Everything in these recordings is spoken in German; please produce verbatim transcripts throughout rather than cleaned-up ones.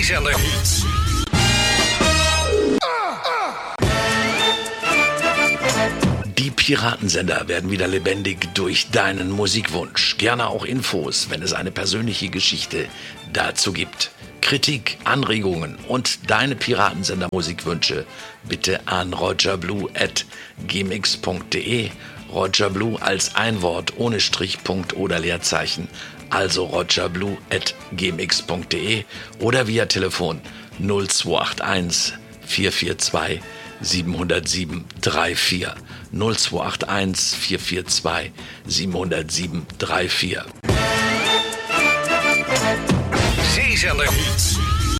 Seizeller Hits. Die Piratensender werden wieder lebendig durch deinen Musikwunsch. Gerne auch Infos, wenn es eine persönliche Geschichte dazu gibt. Kritik, Anregungen und deine Piratensender-Musikwünsche bitte an rogerblue at gmx punkt de. Rogerblue als ein Wort ohne Strich, Punkt oder Leerzeichen. Also rogerblue at gmx punkt de oder via Telefon null zwei acht eins vier vier zwei sieben null sieben drei vier. null zwei acht eins vier vier zwei sieben null sieben drei vier. Seizeller Hits.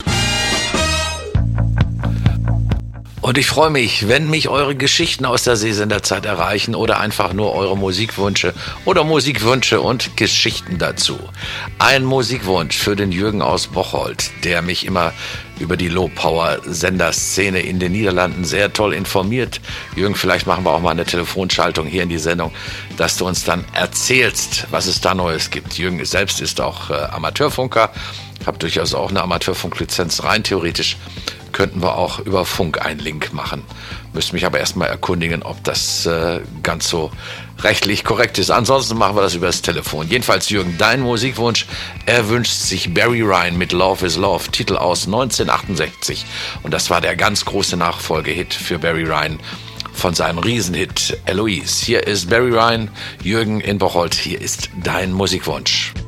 Und ich freue mich, wenn mich eure Geschichten aus der Seesenderzeit erreichen oder einfach nur eure Musikwünsche oder Musikwünsche und Geschichten dazu. Ein Musikwunsch für den Jürgen aus Bocholt, der mich immer über die Low-Power-Senderszene in den Niederlanden sehr toll informiert. Jürgen, vielleicht machen wir auch mal eine Telefonschaltung hier in die Sendung, dass du uns dann erzählst, was es da Neues gibt. Jürgen selbst ist auch äh, Amateurfunker, habe durchaus auch eine Amateurfunklizenz. Rein theoretisch könnten wir auch über Funk einen Link machen. Müsste mich aber erstmal erkundigen, ob das äh, ganz so rechtlich korrekt ist. Ansonsten machen wir das über das Telefon. Jedenfalls, Jürgen, dein Musikwunsch. Er wünscht sich Barry Ryan mit Love is Love, Titel aus neunzehnhundertachtundsechzig. Und das war der ganz große Nachfolgehit für Barry Ryan von seinem Riesenhit Eloise. Hier ist Barry Ryan, Jürgen in Bocholt. Hier ist dein Musikwunsch.